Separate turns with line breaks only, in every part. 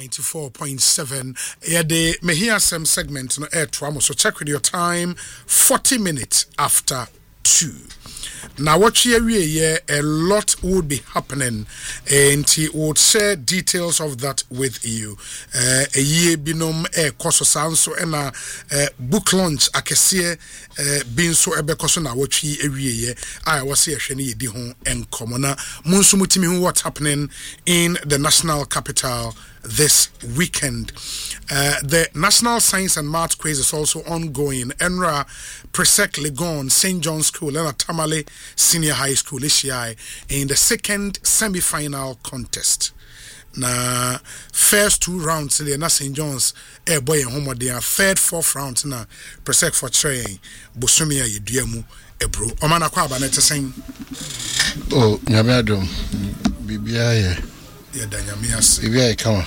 94.7. Yeah, the Mehia Sem segment no air trauma. So check with your time. 40 minutes after 2. Now, what yeah, a lot would be happening, and he would share details of that with you. A year binom koso sanso ena book launch akese bin so ebe koso na what ye I was here sheni yedi ho enkomona munsu mutimi hu what's happening in the national capital this weekend. The National Science and Maths quiz is also ongoing. Enra Presec Legon St. John's School and Tamale Senior High School HCI in the second semi-final contest. Na first 2 rounds the St. John's boy and home their third 4th round na Presec for train Bosumia Yeduemu Ebro. Omana kwa ba net sen.
Oh, nyame adom. Bibia ye.
Bibia
come.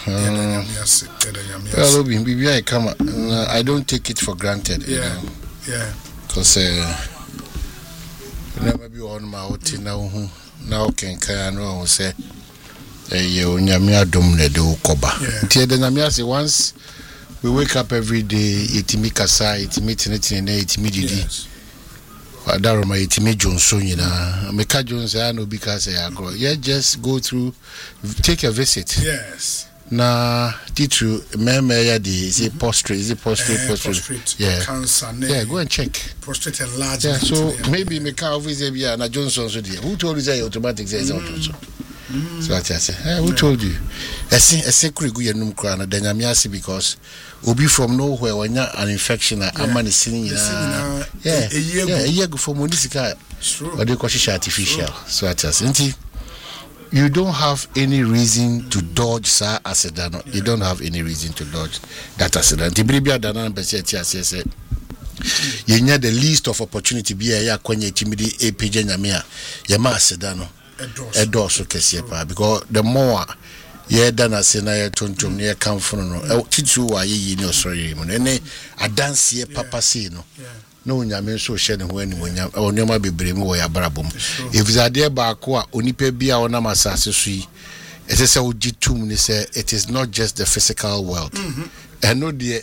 Well, Bibia come. I don't take it for granted.
Yeah.
Because never be on my outing now can no say nyame adom ne do koba. Tie de nyame say once we wake up every day itimi kasa itimi tinetine itimi didi. Adaroma itimi Johnson yina Meka Johnson I know because I grow. Yeah, just go through, take a visit.
Yes.
Na titu ya di is it prostate? Yeah.
Cancer.
Yeah, go and check.
Prostate enlargement.
Yeah, so maybe Meka visit here na Johnson so there. Who told you that automatic says Johnson? So I say, who told you? I say go yenum kra na danyamiase because obi from nowhere when an infection amani sinin a year go for monisika or they call it artificial. So I say, you don't have any reason to dodge sir accident. You don't have any reason to dodge that accident. Tibibia dana besetia say you need the least of opportunity be a kwenye timidi epj nyamia yama accident edoso kese pa because the more ye dana se na ye tontom ne come from no titu wa ye ni osori mu ne adanse ye papa se no no nyame so hye ne ho ani wonya onyoma bebre mu wo ya brabom if zade ba ko a onipa bia wona masase so yi etese ogitum ni say it is not just the physical world and no de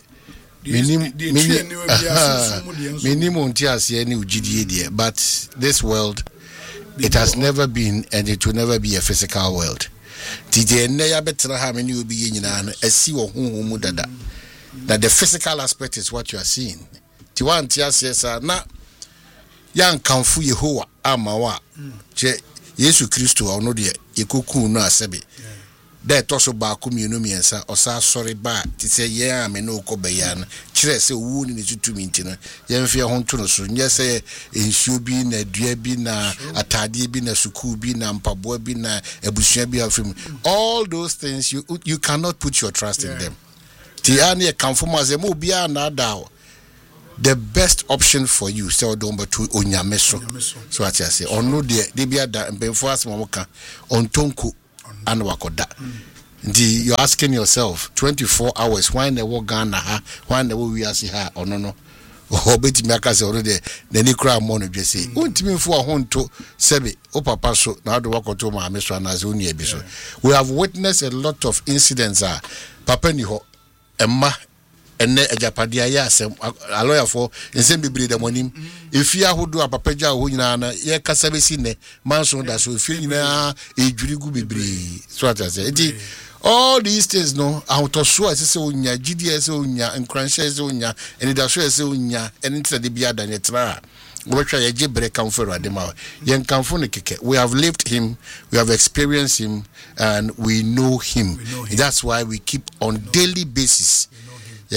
minimum untiase ni ugidie de but this world it has never been and it will never be a physical world. DJ neya betra ha many will be nyina no asi wo honhom dada. That the physical aspect is what you are seeing. Ti wan ti asesa na yan kanfu Yehowa amawa che Yesu Kristo ono de yekoku no asebe. That also ba komienu miensa osa sorry ba ti say ye am no kobeya no kire se wu ni tutumi ntina ye mfe ho nto no so nye se ensuo bi na dua bi na atade bi na suku bi na mpabo bi na ebusua bi afim all those things you cannot put your trust in them. Ti ani e kanfo as mo bia na dawo the best option for you so don't but to onyameso so what I say ono de bia da mbemfo asemo ka ontonko and wakoda. You're asking yourself 24 hours why the wo Ghana ha why the wo we asi ha ono no o beti me aka se already the ni kra mo no dwe say untimi fo ahonto sebe o papa so na do wakoto ma me so na ze oni ebi so. We have witnessed a lot of incidents papa ni ho emma enne ejapadia ya asem a lawyer for nsem bibiri de monim efi ahodo apapaja ho nyina na ye kasa besi ne manso da so efi nyina ejuri gu bibiri so at say all these things no out of so say onya gidi say onya nkranhye say onya eni da so say onya eni tse de bia da netra we try ye break comfort adema yen comfort ne keke. We have lived him, we have experienced him, and we know him. That's why we keep on daily basis. Yeah,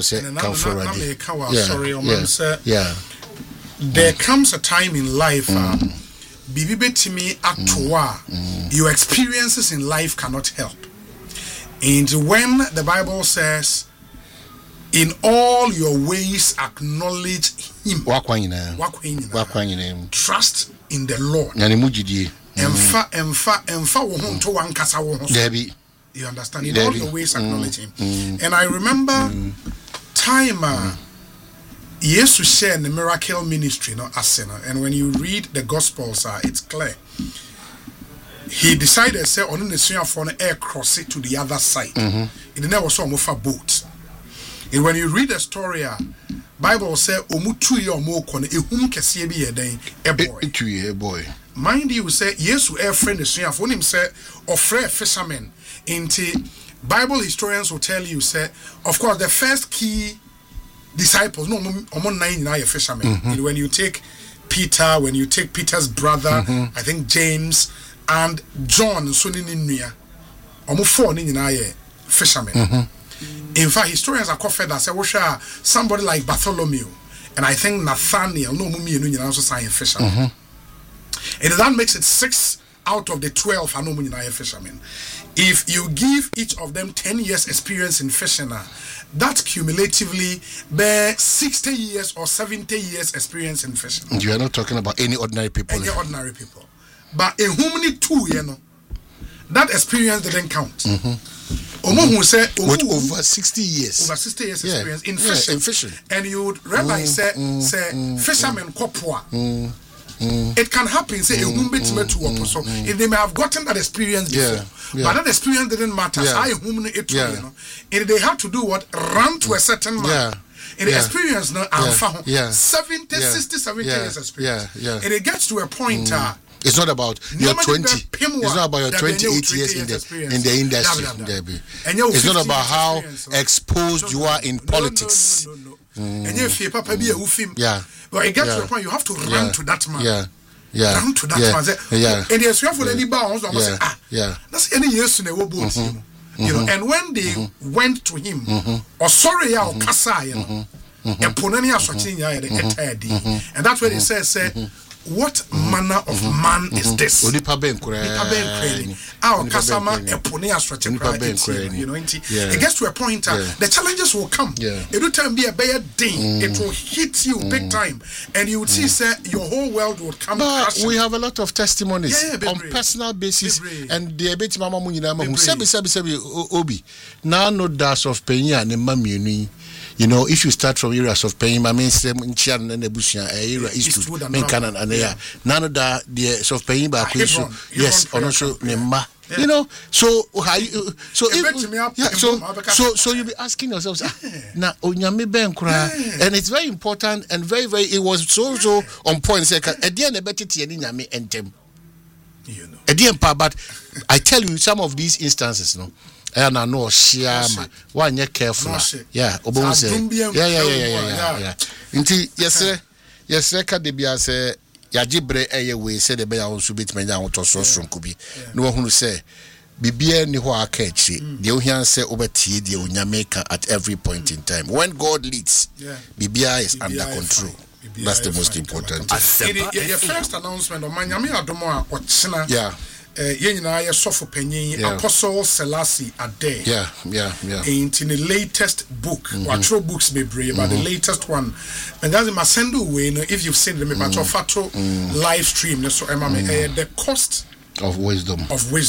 there comes a time in life bibi betimi atoa your experiences in life cannot help. And when the Bible says in all your ways acknowledge him, trust in the Lord, emfa wo ho to wankasa wo ho. You understand? In all your ways acknowledge him. And I remember time Jesus shared the miracle ministry, no asena. And when you read the Gospels, it's clear. he decided say on the swim for an air cross it to the other side. It never saw a boat. And when you read the story, Bible say omu 2 year more kon ehum kese bi yeden
a boy.
Mind you say yes air friend the swim for him say of fishermen. Into Bible historians will tell you say of course the first key disciples no omo 9 fishermen. When you take Peter, when you take Peter's brother, I think James and John, so ninuya, omo 4 ni fishermen. In fact, historians are confident that say somebody like Bartholomew and I think Nathaniel, no mumi enu also sign fishermen. And that makes it 6 out of the 12 are no mumi fishermen. If you give each of them 10 years experience in fishing, that cumulatively bear 60 years or 70 years experience in fishing.
You are not talking about any ordinary people.
Any ordinary people. But a many 2, that experience didn't count. Who say
with over 60 years.
Over 60 years experience in fishing.
In fishing.
And you would realize say fishermen kopwa. It can happen, say, if they may have gotten that experience before, but that experience didn't matter. If they had to do what? Run to a certain man. In the experience, no, 70 years experience. And it gets to a point.
It's not about your 20. It's not about your 28 years in the industry. It's not about how exposed you are in politics.
And if you papa be a ufim, but it gets to a point you have to run to that man. Run to that man. And yes, you have any bounds. That's any years in the world. You know, and when they went to him, or sorry, or kasa, you know, and punani aswachini and that's where it says, what manner of man is this? You know, it gets to a point the challenges will come. Every time be a bad thing, it will hit you big time, and you would see your whole world would come.
But we have a lot of testimonies on personal basis, and the bit mama munina who sabi obi now no das of penya ne mamienu. You know, if you start from areas of pain, I mean, Nchan and Ebusia, area Eastwood, Menkanan, and there, none of that, the soft pain by yes, or not so, Nema. You know, so you'll be asking yourselves, now, Onyame Ben Kura, and it's very important and very, it was so on point. Say, at the end, a better Tiani and Tem. You know, at the end, but I tell you, some of these instances, no. And I know Shiama. Why you're careful? Yeah, yeah. Yes, sir. Kadibia say Yajibre Aye said the bear also bit me down to so from Kubi. No one who say Bibia ni ho akachi. The Ohian say over tea the Unyameka at every point in time. When God leads, Bibia is under control. That's the most important thing.
Your first announcement of Manyami Adomo or China. Yeah. Yenina Sofo Penyin Apostle Selassie Ade. In the latest book, what books be brave, but the latest one, and that's my send away. If you've seen them, but Fato live stream, so the cost
of wisdom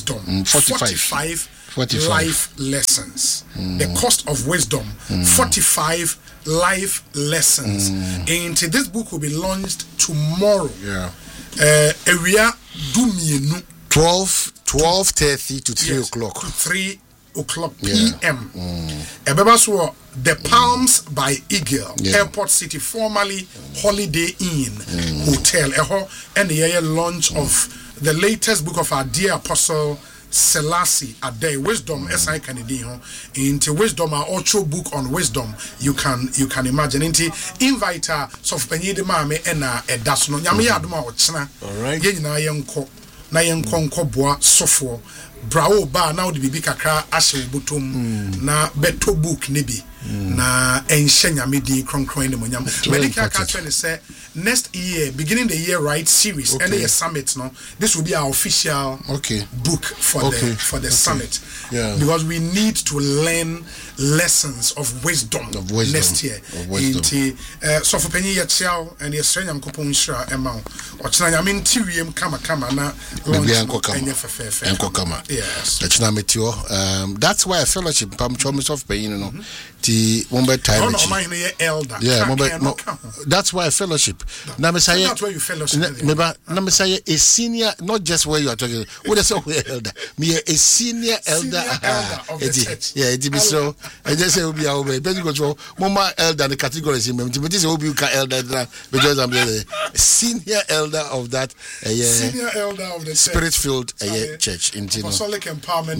45 life lessons. The cost of wisdom 45 life lessons. And this book will be launched tomorrow. Area Dumienu.
12:30 to 3 o'clock.
To 3 o'clock p.m. Ebebaswo, The Palms by Eagle, Airport City, formerly Holiday Inn Hotel. And the launch of the latest book of our dear Apostle Selassie Ade, Wisdom SI Canadian. Into Wisdom, our ultra book on wisdom. You can imagine. Into invite Sof Penyi de Mame and Edasno. Nyami Aduma Ochna.
All right.
Yenina Yanko. Na yenkonko boa sofo brao ba na odi bibi kakra ahye butom na beto book ne bi na enhenya medi kronkron ne monyam medical catch say next year beginning the year right series and the summit no this will be our official book for the summit because we need to learn lessons of wisdom next year inti so for penny yetiao and the strength yankopon nhira ema ochina nyame ntiwiem kama na
yes that's why a fellowship pam chomis of penny no ti mombe time
elder.
Yeah, that's why fellowship. Now
that's where you fellowship.
Now say a senior, not just where you are talking. What is elder? Me a senior elder
of the church.
Yeah, it be so. I just say we are because mama elder the categories in me. But this will be elder because I'm the senior elder of that
senior elder of the
spirit-filled church in
Apostolic Empowerment.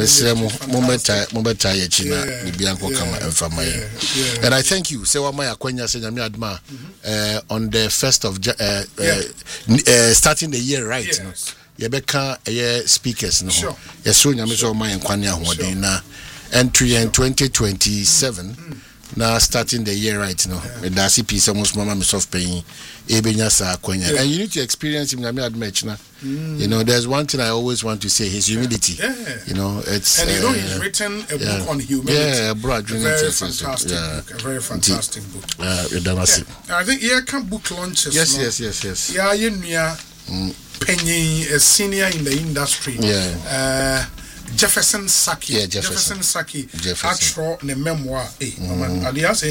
And I thank you. Say what my akwenya say nyame adma on the 1st of starting the year, right?
Yes.
Yebeka speakers no.
Sure.
Yeso nyame so my nkwane ahoden na entry in 2027. Now starting the year right now. That's a piece almost mama me soft paying ebenya sa akwenya. And you need to experience him nyame adma na. You know, there's one thing I always want to say: his humility.
You
know, it's
and he's written a book on humility.
Yeah, broad.
A very fantastic book. A very fantastic book. I think can book launches.
Yes.
Yeah, Penny, a senior in the industry.
Yeah.
Jefferson Saki.
Yeah, Jefferson
Saki. Actual the memoir. Alias,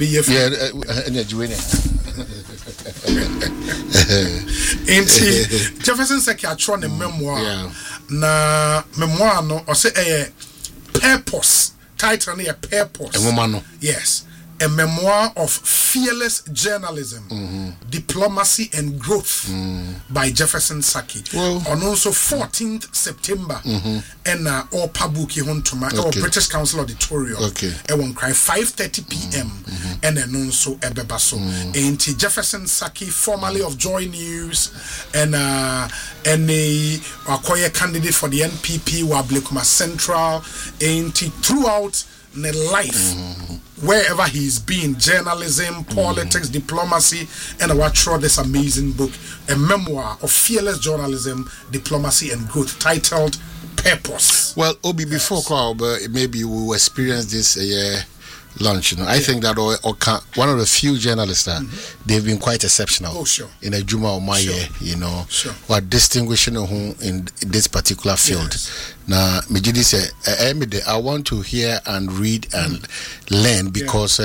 Jefferson Saki actual the memoir. Na memoir no or say a purpose. Title a purpose. Yes. A memoir of fearless journalism, diplomacy and growth by Jefferson Saki. On also 14th September, and all Pabuki Hontuma, or British Council Auditorium, and 5:30 p.m. and then also Ebebaso. And Jefferson Saki, formerly of Joy News, and a Wakoya candidate for the NPP, Wablekuma Central, and throughout the life. Wherever he's been, journalism, politics, diplomacy, and I watch this amazing book, a memoir of fearless journalism, diplomacy, and growth, titled Purpose.
Well, Obi, before maybe we will experience this launch. You know, I think that one of the few journalists that they've been quite exceptional in a Juma or Maya, you know, what distinguishing who in this particular field. Now, Mijidi said, I want to hear and read and learn because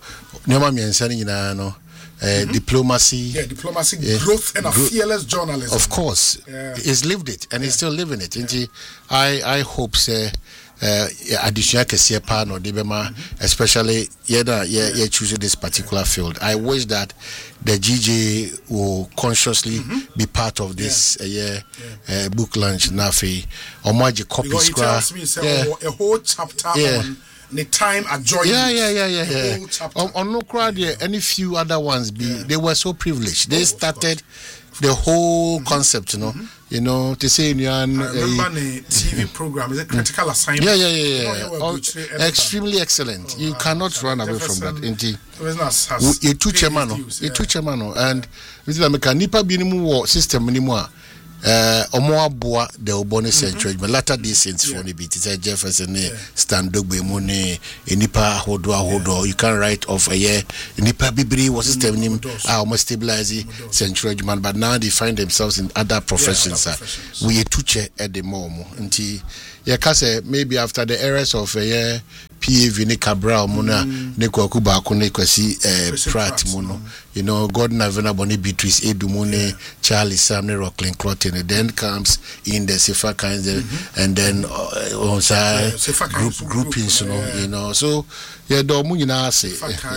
diplomacy,
growth, and a fearless journalism.
Of course, he's lived it and he's still living it. I hope additional KCPA or Debema, especially choosing this particular field. I wish that the GJ will consciously be part of this book launch. Nafi, Omaji copy
scrap. A whole chapter on the time adjoining.
On no crowd, any few other ones they were so privileged. They started the whole concept, you know, to say
remember the TV program, is it Critical Assignment?
Extremely excellent. You cannot run away from that. You two chairman, and with the Nipa Binimu system anymore. Omoabua the Obone Century, but latter day since for the beat. Jefferson stand up money, Nipa Hodo. You can write off a year. Nipa Bibri was system name almost stabilizing Century man, but now they find themselves in other professions. We a teacher at the moment. Until maybe after the eras of a year. PAV ne Cabral Mona ne Kwakuba Kone Kwasi Pratt Mono. You know, Gordon Avena Bonnie Beatrice Edumone, Charlie Sam ne Rocklin Clotten, and then comes in the Sefa kinds and then groupings, you know. So Domunina say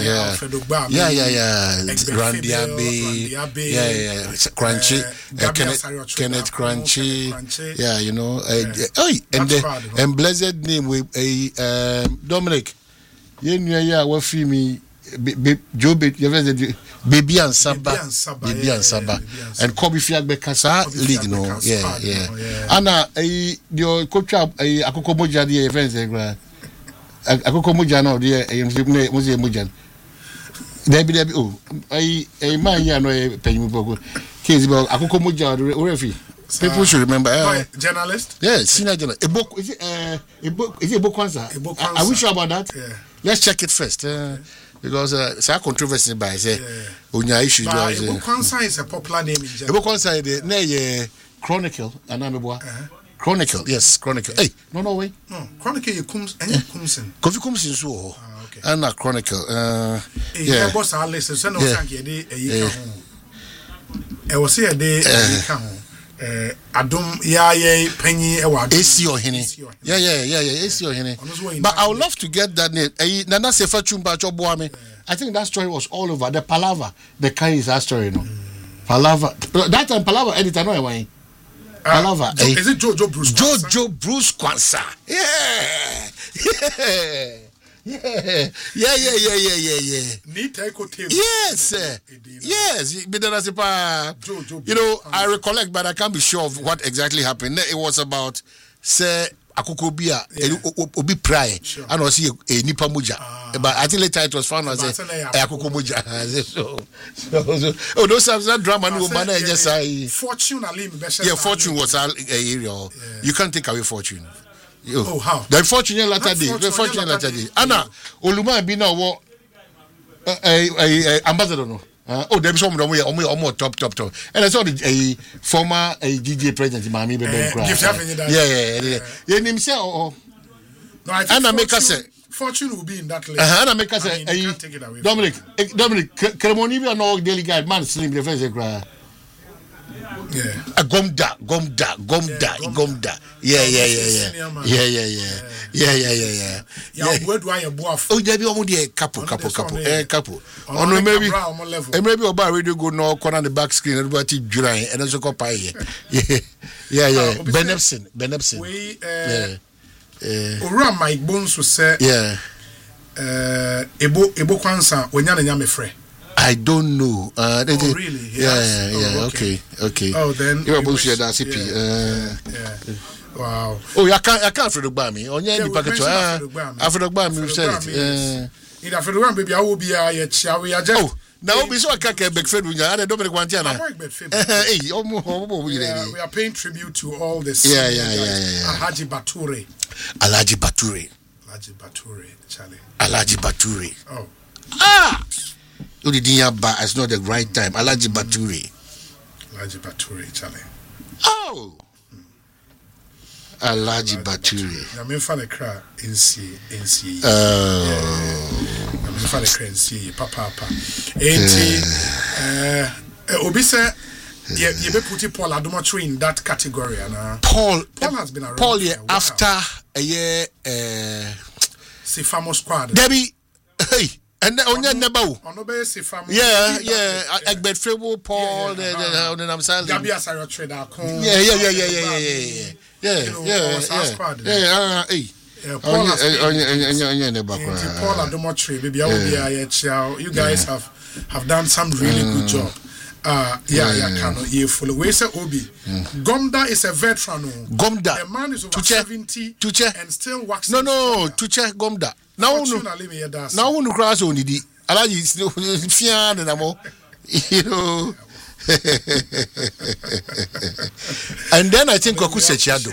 Randy Abbey, Crunchy, Kenneth Crunchy, you know, and blessed name with a Dominic, what free me, Joe, Baby and Saba, and Kobe Fiagbekasa League, no, Anna, your coach up a Akokomoja, the friends, Akokomoja, no, dear, Muse Mujan. Debbie, a man, no, paying me, Case about Akokomoja, the referee. People should remember.
Journalist?
Yes, senior journalist. A book, is it a book answer? I wish you about that. Let's check it first. Because it's a controversy by say, Unya issue.
Book is a popular name in general.
A book answer, Chronicle, and I'm a Chronicle, yes, Chronicle. Hey, no way.
No, Chronicle, you comes and you comes in.
Coffee comes in so. Anna Chronicle.
Yeah, boss, I'll listen. So no, thank you. I was here. They Adum ya penny award.
ACO Hene. Yeah. ACO Hene. But I would love to get that name. Nana Sefa Chumba Choboame. I think that story was all over. The Palava, the carries that story, no. Palava. That time Palava editor no way. Palava.
Is it Jojo Bruce?
Jojo Bruce Kwanzaa. Yeah. Yes. You know, I recollect, but I can't be sure of what exactly happened. It was about say Akukobia Obi Pry and was a Nipa Muja. But I think later it was found as Akuko Muja. So those have that drama no man just
Fortune
Fortune was an area. You can't take away Fortune.
Oh, how?
The fortune latter day. Anna, Oluma be now what ambassador no. Oh, there be some almost top. And I saw a former GJ president, Mami Bebe. Yeah. You name say
no, I think Anna make us say Fortune will be in that list.
Anna make us say Dominic, Cremoni be no daily guide man slim the first cry.
Yeah.
Gomda. Yeah.
Where do I boaf?
Oh, there be almost couple. On maybe about radio go no corner the back screen everybody July and also copy. Yeah. Benepson.
We Oram my bones to say Ebo Kwanzaa when yana nyame frɛ.
I don't know.
Really?
Yeah. Okay.
Oh, then
you will share that CP.
Wow.
Oh, I can't for the bammy. On your packet. After the bammy, said it.
In after the baby, I will be a shall we adjust? Oh,
now we saw a caca big friend. I don't know what
we are paying tribute to all this.
Yeah.
Alhaji Bature, Charlie.
Alhaji Bature.
Oh.
It's not the right time. Alhaji Bature,
Charlie.
Oh, Alhaji Bature.
I'm in for the crowd in see. I'm in for the crowd in see. Papa. Obi say you be putting Paul Adomotri in that category, and
Paul
has been around.
Paul after a year.
See famous squad.
Debbie, hey. And on your neighbor. Yeah. Egbert Frebo, Paul, and I'm saying.
Gabia Sarah Trader. Paul Adomotri, baby, you guys have done some really good job. Follow. We say Obi. Gomda is a veteran.
Gomda.
The man is over 70 and still waxing.
No, Tuche Gomda. Now no cross only the Alaji Fian and Amo. You know. And then I think Kwaku Sechiado.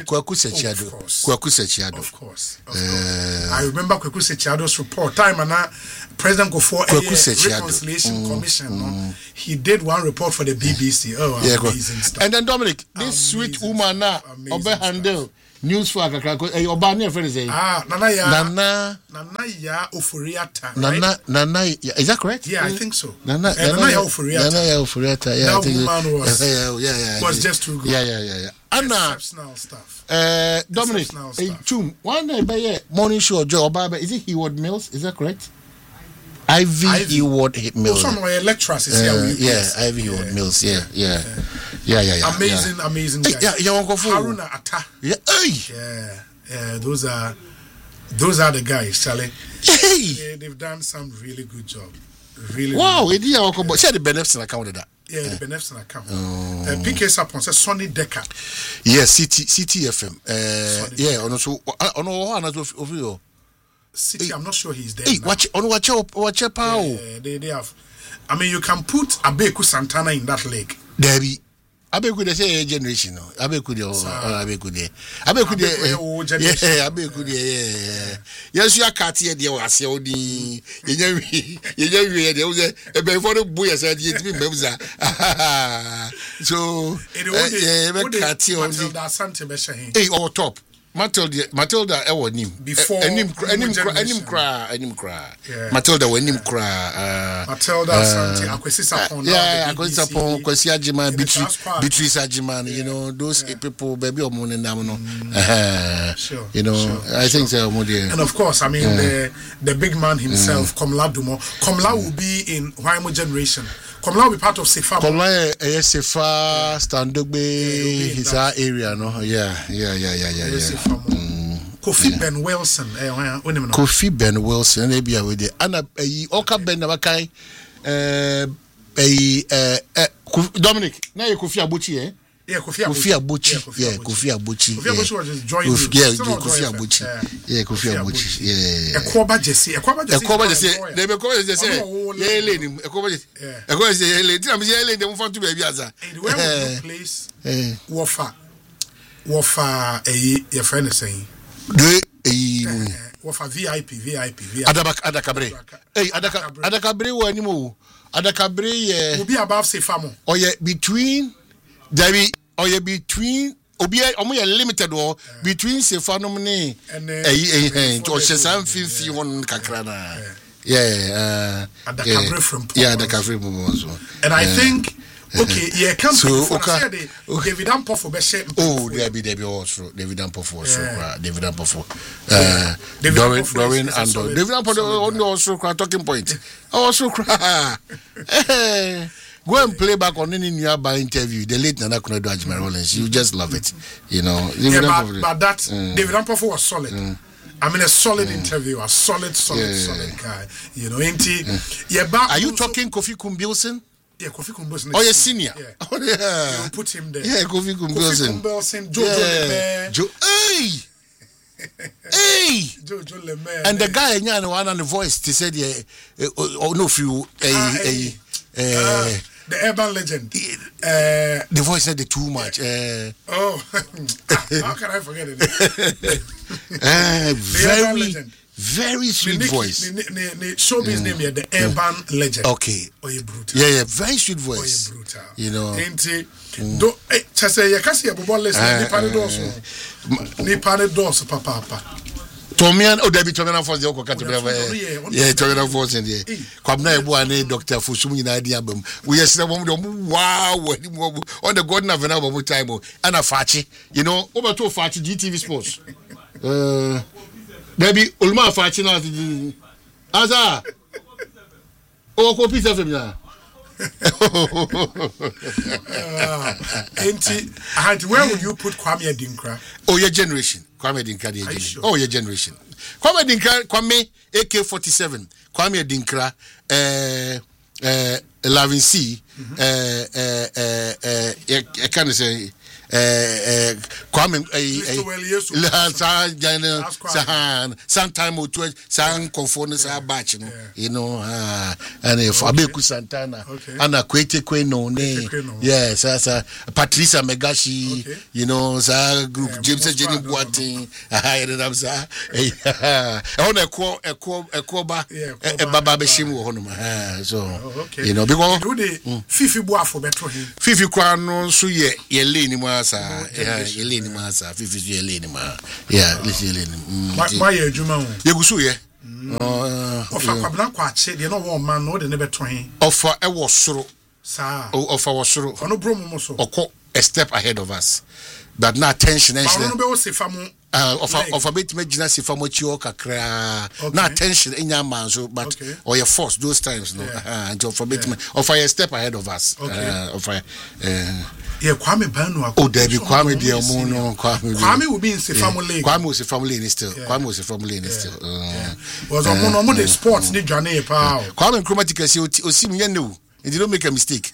Of course. I remember Kwaku Sechiado's report. Time and President go for a reconciliation commission. He did one report for the BBC. Amazing stuff.
And then Dominic, this sweet woman now, Obe Handel. News for Akaka, Obani friend say.
Nana ya Ofuriata.
Nana, is that correct?
Yeah, I think so.
Nana
ya Ofuriata.
Yeah,
that woman was just too good.
Yeah. Anna,
exceptional stuff.
Dominic, Chum, one day morning show Joe Obaba. Is it Heward Mills? Is that correct? Ivy Heward Mills.
Some lecturers is here.
Ivy Heward Mills. Yeah.
Amazing guys. Haruna Atta. Yeah. Those are the guys, Charlie.
Hey.
They've done some really good job. Really.
Wow. Share the benefits account of that.
Yeah, the benefits account. PK Sapon says Sonny Decker.
Yes, CTFM. Also,
City, I'm not sure he's there.
Hey, watch power.
They have. I mean, you can put Abeku Santana in that league.
Debbie. Abeku de say generation no. Abeku de Yes, you are cat here dey was here odi. Ye wi dey was e be for the boy say dey timi memza. So
cat here on that Sante be
hey, our top. Matilda ewo nim
before
enim cry Matilda we nim cry
Matilda Santi Akwesi Sapon
Akwesi Sapon Kwesi Agyeman Beatrice Agyeman you know those people baby omo nam no you know I think so and
of course I mean the big man himself Komla Dumo Komla will be in Waimo generation Komla will be part of Sefa
Komla Sefa Standogbe his area no
Kofi Ben Wilson
Kofi Ben Wilson e bia we dey ana oka Ben na bakai Dominic na ye Kofi Abochi Kofi Abochi
Kofi Abochi was just joining
Kofi Abochi Kofi Abochi
Ekoba Jesse
they be Ekoba Jesse ye lenim Ekoba Jesse ye le tina me ye le dem fantu be bia za
where would you place Wofa your friend is saying Wofa VIP Adakabre Adakabre wo animo Adakabre
will
be above Sefamo
or between David or between obi omo ye limited or between Sefano ne to Shesam Fifi won kakra na
Adakabre from
Adakabre also
and I think okay, yeah, come so David Ampofo be share.
Oh, there be also David Ampofo David Ampofo. Doreen and David Ampofo also talking point. Also cry. Go and play back on any nearby interview. The late Nana Kunedo Ajimare Rollins. You just love it. You know.
But that David Ampofo was solid. I mean a solid interview, a solid guy. You know, ain't he?
Are you talking Kofi Kumbilson?
Yeah, Kofi Kumbilson.
Oh, yeah, senior.
Yeah.
Oh, yeah.
You put him there.
Yeah, Kofi Kumbilson. Jojo Lemaire. And the guy, one on the voice, they said, no, few,
the urban legend.
The voice said the too much.
How can I forget it?
Very sweet voice.
Showbiz name here, the urban legend.
Okay.
Oye brutal.
Yeah, very sweet voice.
Oye brutal.
You know.
Ain't it? Chase ya kasi ya bobo lesson. Ni pane doso papa.
Tomian Debbie Tomian for the Oka Tomian Force in the Kwabna Buane, Dr. Fusumi in idea. We are still wow, on the Gordon of an hour time and a Fachi, you know, over to Fachi GTV Sports. Baby, Ulma Fachi now. Aza, oh, copy of him now.
Where would you put Kwame Adinkra?
Oh, your generation. Kwame Adinkra, your generation. Oh, your generation. Kwame Adinkra, Kwame AK-47. Kwame Adinkra, Lavin C. I can't say. Kwame sometime or 12 sang conformance batch you know and if Abeku Santana and Kwete Kweno yes as Patricia Megashi you know sa group James Jenny Boating I am sa on a Koba Baba Beshim so you know because
Fifi Boafo beto him
Fifi Kwano so ye leni Eleni Masa, Fifi Eleni Ma. Yeah, Eleni.
My Juma.
Yagusu, yeah.
Of a Kwablanquache, you know, one man, no, they never twain.
Offer a was so,
sir.
Of our sorrow,
or no bromo,
or a step ahead of us. But not tension,
of
a bit major from what you kakra. Not tension in your man, so but or your force those times, no, until for bit of a step ahead of us.
Yeah, Kwame Banu.
Oh, Debbie Kwame dear Mono.
Kwame will be in the family.
Kwame was a family in still. Kwame was a family in still.
Was on one of the sports need Johnny Power.
Kwame Chromatica, you see me, and you don't make a mistake.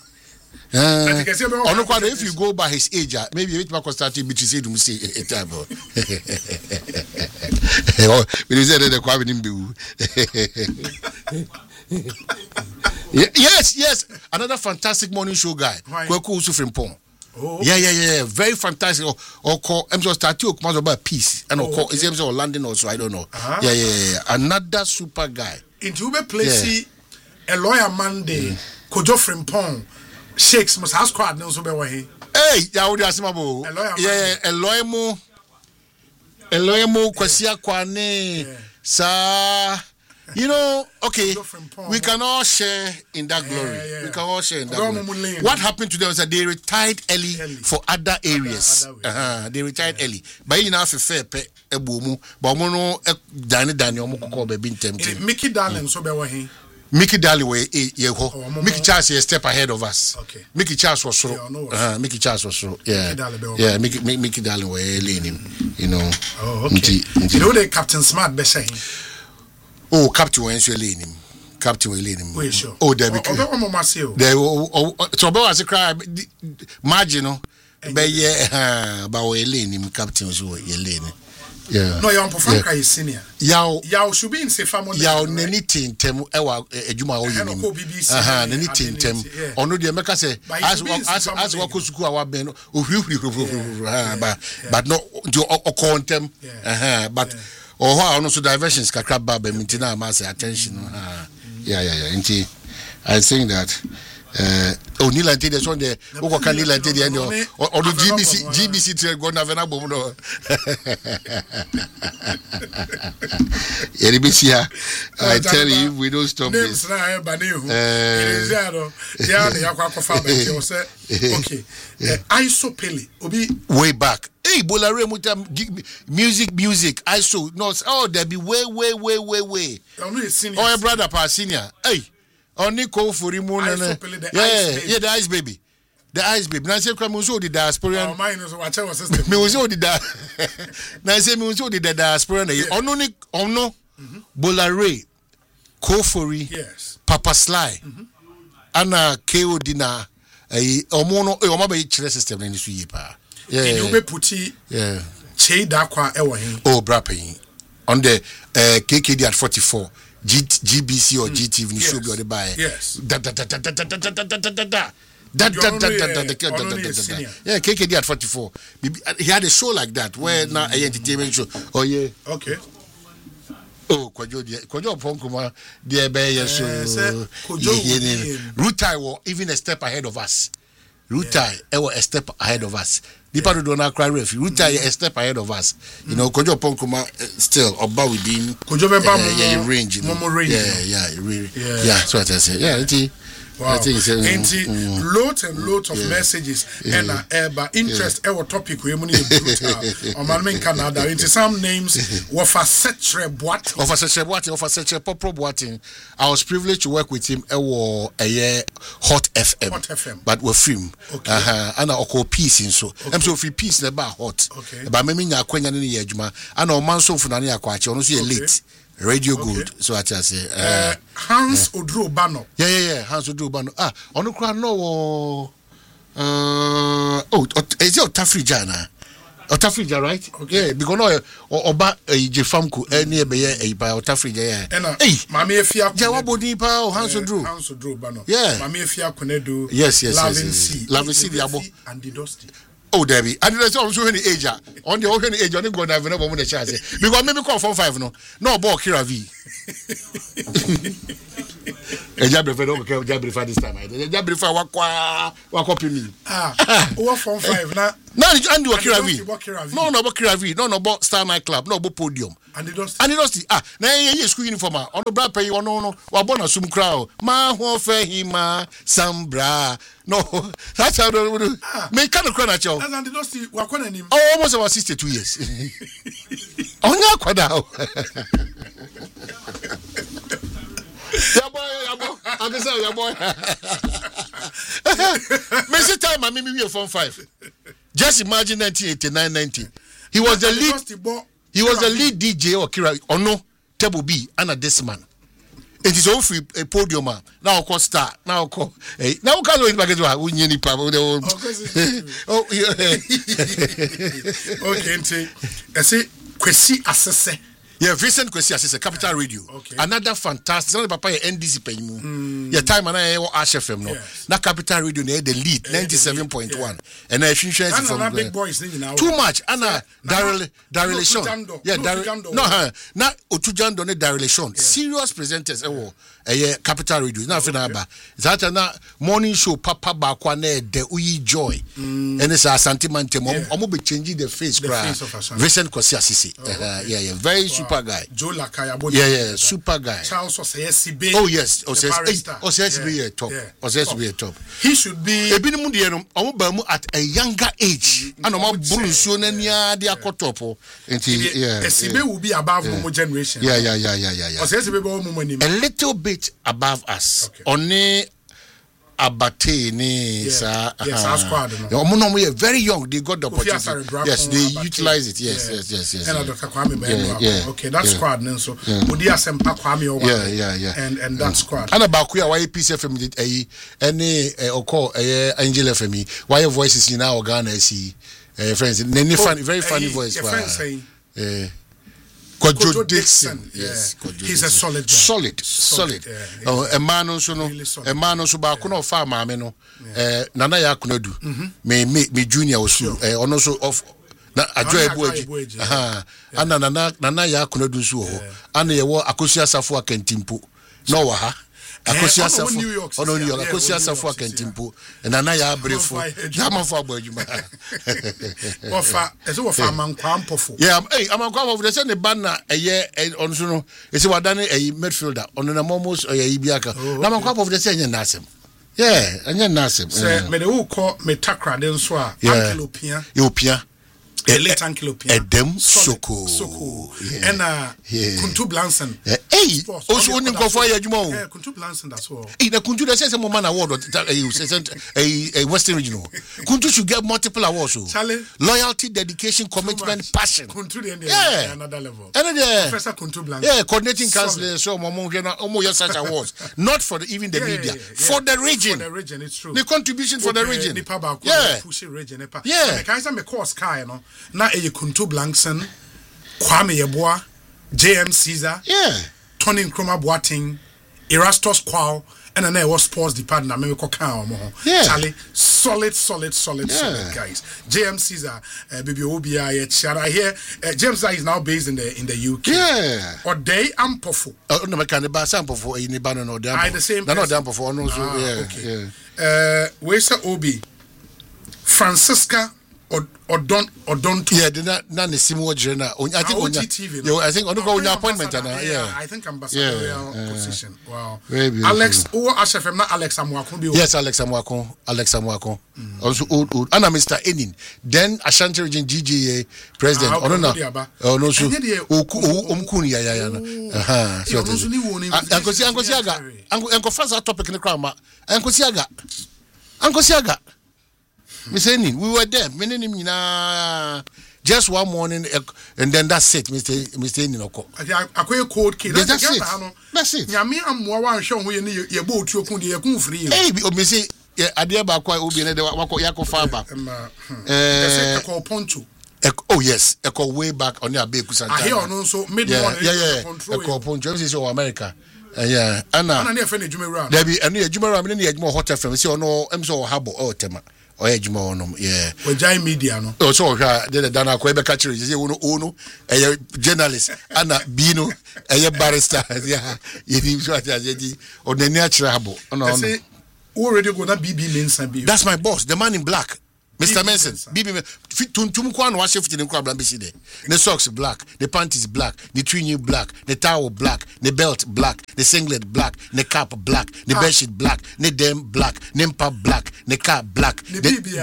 If you go by his age, maybe you might start to be to say to say a table. We said that Kwame Yes, another fantastic morning show guy. Kweku Sufrimpong. Yeah. Very fantastic. Or call I'm just starting to about peace. And or call is him or London also, I don't know. Yeah. Another super guy.
Into a place a lawyer Monday, Kojo Frimpong, Shakes must have squad no so be.
Hey, Yaudi Asimabo. Yeah, a lawyer mo. Eloyemo Kwasia Kwane. Sa. You know, okay, we can all share in that glory. We can all share in that glory. What happened to them is that they retired early for other areas. They retired early. But you know, if fair pay a boom, but mono Daniel Moko baby tempting.
Mickey Darling, so be wahi.
Mickey Darling way yeho. Mickey Charles is a step ahead of us.
Okay.
Mickey Charles was so. Mickey Charles was so. Yeah. Yeah. Mickey Darling way leaning. You know.
Oh, okay. You know the Captain Smart be saying.
Oh, Captain Wensley in him. Captain Wensley in him.
Wait, sure.
Oh, there we go.
So
about as a cry marginal. But yeah, but we lean him, Captain. So you lean. Yeah.
No, you're on Pofranka is senior.
Yao
should be in say family.
Yao anything tem ewa ejuma o yin. Anything tem. Ono de make say as what school our ben but no do okontem. But or how also diversions kakra baba mintina ma say attention. Yeah. Inti I think that Nila Ante this one there. Who can Nila Ante the end or the GBC trail go na vena bom no. I tell you, we don't stop this.
Okay. ISO Pele obi
way back. Hey, Bolare muta music. ISO no. Oh, there be way. Oh, brother, pa senior. Hey. Only call for him. Yeah, the ice baby. The ice baby. Now say come so the diaspora.
Mine is what I was system.
Me was the Now say me was the diaspora. Ono Bolare, Kofori,
yes.
Papa Sly, Anna KO Dina, Omono, Omabe chile system in the sweeper. Yeah,
you be putti. Yeah, Che Dakwa Ewahin.
Oh, Brapping on the KKD at 44. GBC or GTV you should be on the buy.
Yes.
Yeah, KKD at 44. He had a show like that where now a entertainment show. Oh yeah.
Okay.
Oh, Kwajo Ponkuma, dear Bay, so Rutai was even a step ahead of us. Rutai was a step ahead of us. People do not cry refuge. Rutai a step ahead of us. You know, Kwajo Ponkuma still about within range. Yeah, so what I say. Yeah,
wow. Loads and loads of messages and but interest our topic we money brutal on Canada into some names of a setre boîte I was privileged to work with him a year Hot FM but we're film and I call peace in so I'm so free peace about hot but me nya kwanya ne ye adwuma and o man so funane akwache ono so ye late Radio Good, so I just say Hans Odro Bano.
Yeah, Hans Odro Bano. On the crowd no is it Otafrija? Otafrija, right? Okay. Yeah, because no Oba Jefamku any be a by Otafrija. Hey, Mami Efia. Yeah, body pa Hans Odro
Bano.
Yeah.
Mami Efia Kunedu.
Yes.
Lavin C Diabo and the Dusty.
Oh, Debbie, and there's also any age on the open age on the go never know the chance. Because maybe call from 5 no ball Kira V. A jabber for jabber for this time. Jabber for what copy me.
What from 5 now?
No, and do a Kira V. No, Kira V. No, about Star Night Club. No, about Podium.
And the Dusty.
Now you school uniform on the brad pay you no. Or born a sum crowd. Ma ho fe hima sambra. No, that's how do. Me kind of cry at you.
And the Dusty were calling him.
Oh, almost about 62 years. On your quadao. Your boy. I can say your boy. Many time I mean we from 5. Just imagine 1989-90. He was the lead. He was the lead DJ or Kira or no Table B and a this man. It is all free a podium. Now call star. Now call. Now call it back as well. We need power. Oh yeah.
Okay, I say Kwesi Asese
Yeah, Vincent Kwesi as a Capital Radio.
Okay.
Another fantastic. Some papa NDC penyu. Yeah, time and I Ash FM no. Na Capital Radio ne the lead 97.1. And I think from
big boys now.
Too much. Anna Daryl Sean. Yeah, Daryl. No, na Otujando ne Daryl Sean. Serious presenters Capital Radio. Na fina that na morning show papa ba kwa na de uyi joy. And it's a sentiment omo be changing the face cry. Vincent Kwesi Asisi. Yeah, very super guy.
Joe Lakaya.
Yeah, super guy.
Charles Osayesibe.
Oh yes, Osayesibe top. Osayesibe top.
He should be
ebinim de no omo ba mu at a younger age. And omo buru nsuo na nia de akotopo. Enti yeah.
Esibe will be above Momo generation.
Yeah.
Osayesibe be Momo ni.
A little bit above us. Oni Abate ni sa
squad
no very young, they got the opportunity. Yes, they utilize it. Yes.
And Dr. Kwame okay, that squad then so Odi Asempa Kwame and that squad.
And about why Peace FM did any or call Angel FM why voices in our Ghana see friends very funny voice. Kojo Dixon, yes,
he's a solid guy.
Solid. A man also ba kuno fa maame no nana ya kunodu me junior osu ono so of na ajo ebuaji ana nana ya kunodu so ho ana ye wo Akosi Asafo Akantimpo no wa ha Akosi Asafo ono New York Akosi Asafo Akantimpo nana ya brefo na manfo agbajuma
ofa ezo wo fa mankwa mpofo
amankwa mpofo de se ne ban na ono so no ese wadane midfielder ono na momos ibiaka na mankwa mpofo de se enye nasem enye nasem
se me de wo ko me takra de nso a ankilopia Elite Ankilopia
Edem Soko
and Kuntu Blanson
also only go for Yajmo
Kuntu Blanson that's all
in the Kuntu says a man award a Western Regional Kuntu should get multiple awards loyalty, dedication, commitment, passion
Kuntu another level Professor Kuntu
Blanson coordinating council so Momo such awards not for even the media for the region
it's true
the contribution for the region
push region Kaisa me course Kai no na Kuntu Blanson Kwame Yeboah JM Caesar Tony Nkrumah Boateng Erastus Kwao and then was sports department me ko kan omo Charlie solid guys JM Caesar baby obia ye chara here James is now based in the UK or they ampofo
no me kan ba sampofo ni ba no dey
the same
no dey ampofo no so
we say Obi Francisca Odonto.
Yeah, na Nesimo Jena. I think on the appointment.
I think ambassadorial position. Wow. Alex Ashefem, not Alex Amwakon.
Yes, Alex Amwakon. Also old. And Mr. Enin. Then Ashanti Region GGA president. No, so Omkuni. Uncle Siaga. Uncle first topic in the crowd. Uncle Siaga. Mr. We were there. Just one morning, and then that's it, Mr. Ninoko.
I cold kid.
That's it.
Yami, I'm one show when you boat to a free.
Hey, Missy, Adiaba quite will be in the Wako Yako Faba.
Call Poncho.
Oh, yes, a call way back on your Bekus and I hear also mid-morning. A call Poncho is America. Yeah, Anna, there be a new Jumara, more hotter from so no, I'm so habo or tema. Yeah.
We giant media no.
Oh, so the Dana Quebec catcher is uno a journalist Anna Bino a barrister. Yeah, it what on the natural habo.
No. Already gonna BB Mensa.
That's my boss, the man in black. Mr. Manson, BB Tumquan was shifted in Crab Ambassador. The socks black, the panties black, the twin black, the towel black, the belt black, the singlet black, the cap black, the bedsheet black, the dem black, Nimpa black, the cap black, the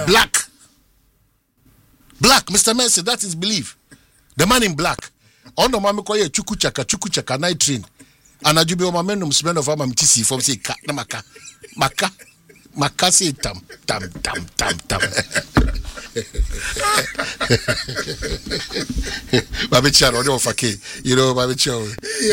black, Mr. Manson, that is belief. The man in black. On the mamma koye chukuchaka night train. And I do be on my menum smell of Amamtisi from say maka. Makasi tam. Baby Chan, or no fake, Baby Chan.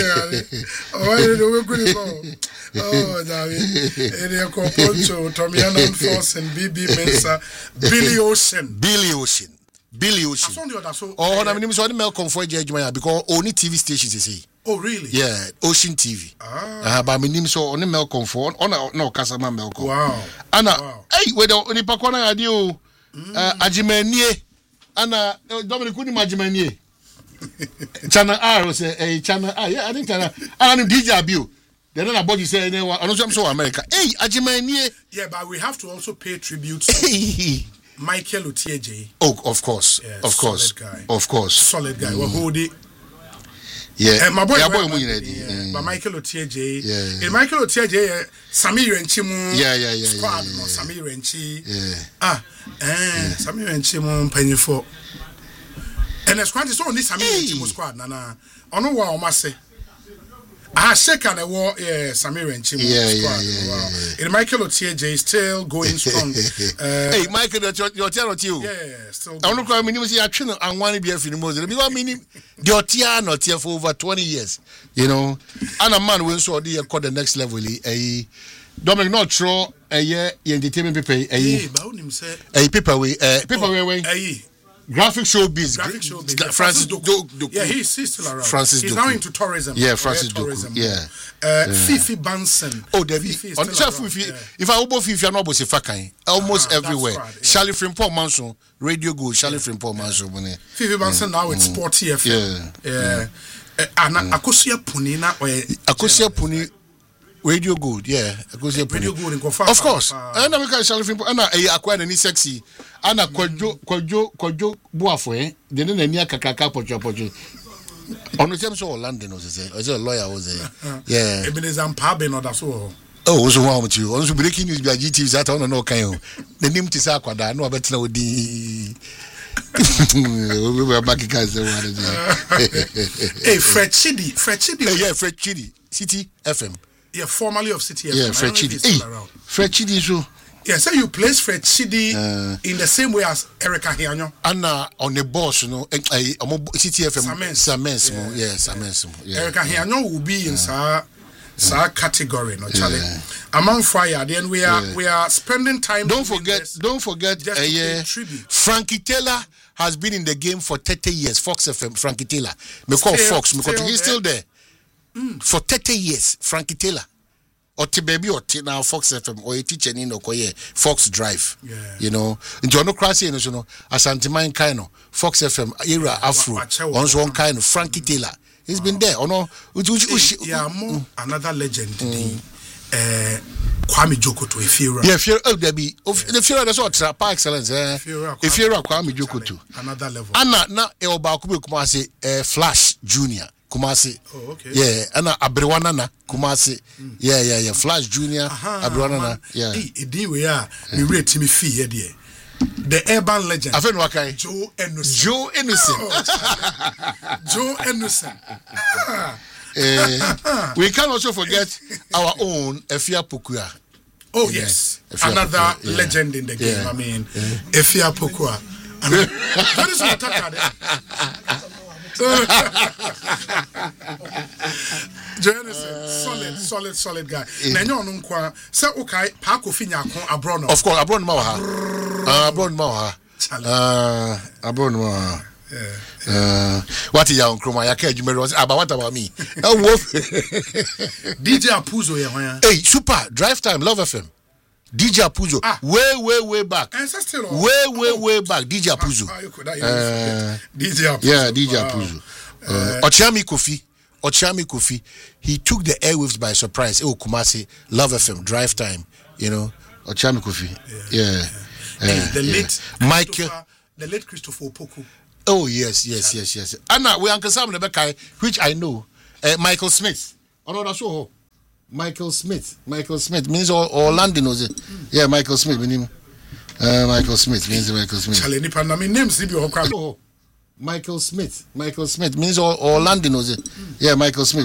Area Poncho, Tommy Annan Force and BB Mensa, Billy Ocean.
Billy Ocean.
I saw the other so.
Oh, na minim so the Malcolm for Judgment because only TV stations you see.
Oh really?
Yeah, Ocean TV. But minim so only Malcolm for on no Kasama Malcolm.
Wow.
Ana hey we the oni pakwana ade o Ajimanie ana Dominic kuni Ajimanie. Channel R say Channel R. Yeah, I think Channel R and DJ Abiu. Then na body say anyone I know I'm so America. Hey, Ajimanie.
Yeah, but we have to also pay tribute to Michael Otieje.
Oh, of course.
Yeah,
of course.
Solid guy.
Of course.
Solid guy. We hold it.
Yeah.
My boy,
but
Michael Otieje.
Yeah.
In Michael Otieje, Samir Renchimu.
Yeah.
Squad, no, Samir Renchi. Yeah. Samir Renchimu Penifo. And the squad is only Samir Renchimu squad. Nana. I know what I say. I shake and I war Samir Renchimu squad. Wow. In Michael Otieje is still going strong.
Hey, Michael, your tell you.
Yeah, still.
I don't know how many action and one be a film because I mean the Otia not here for over 20 years. You know, and a man went so the call the next level. Dominic not throw a year entertainment people. Paper way. Graphic showbiz. Francis Doku.
Yeah, he's still around.
Francis
he's
Doku.
Now into tourism.
Yeah, Francis Doku.
Yeah. Fifi Banson.
Oh, Fifi. If I open Fifi, I know about Fakai. Almost everywhere. Charlie Frimpong Manson, Radio Gold, Charlie Frimpong Manson.
Fifi Banson now with Sporty FM. Yeah. And Akosia Punina or
Akosia Puni. Radio Gold, yeah.
Radio Gold in Kofa.
Of course. And I'm Charlie Frimpong. And I acquired any sexy. And I Kojo Boafwe. They didn't near Kakaka Pocho. On the same so London was a lawyer was there. Yeah.
Ebenezer Mpabe no that's all.
Oh, what's wrong with you? Also breaking news by GT that on no kind. The name to Sakwada, no better with the we were back in
Hey, Fred Chidi.
Yeah, Fred Chidi. City FM.
Yeah, formerly of City FM.
Yeah, Fred Chidi. Hey, Fred Chidi so.
Yeah, so you place Fred Chidi in the same way as Erica Hianyo.
Anna on the boss, you know, City FM. Samens. Yeah.
Erica Hianyo will be in sa category, no Charlie. Among fire, then we are spending time.
Don't forget. Frankie Taylor has been in the game for 30 years. Fox FM, Frankie Taylor. Me call Fox. He's still there. For 30 years, Frankie Taylor. Or baby or now Fox FM or a teacher in Okoye Fox Drive. Yeah. You know, into no crassy, you know, as anti-mine kind of Fox FM era Afro. Once one kind of Frankie Taylor. He's been there, or no?
Yeah, more another legend. Kwame Jokoto, if you
yeah, if you're there be the Fiora that's what par excellence. If you're Kwame Jokoto,
another level.
Anna na Elbakubi Kumasi Flash Junior. Kumasi.
Oh, okay.
Yeah, Anna Abrewanana Kumasi. Yeah. Flash Junior Abrewanana. Yeah.
Hey, we are we rate me fee here. The urban legend.
Afen wakai.
Joe Innocent. Joe Innocent.
We can also forget our own Efia Pokua.
Oh yes, another legend in the game. I mean, Efia Pokua. That is what solid guy. Nanyo nunkwa se ukai pa Kofi Nyakon abrono.
Of course, abrono mawa. Abrono mawa. What is your chroma? I can't remember. But what about me?
DJ Apuzo, yeah.
Hey, super drive time, Love FM. DJ Apuzo, way back. Way back. DJ Apuzo.
DJ Apuzo.
Yeah, DJ Apuzo. Ochami Kofi. He took the airwaves by surprise. Oh, Kumasi, Love FM, drive time. You know, Ochami Kofi. Yeah.
The late
Michael.
The late Christopher Opoku.
Oh yes. Anna, we Uncle Sam Nebekai, which I know. Michael Smith. Oh no, that's so. Michael Smith means Orlando knows it. Yeah, Michael Smith means Michael Smith.
Charlie, ni pandami names ni bi okwa.
Michael Smith means Orlando knows it. Yeah, Michael Smith.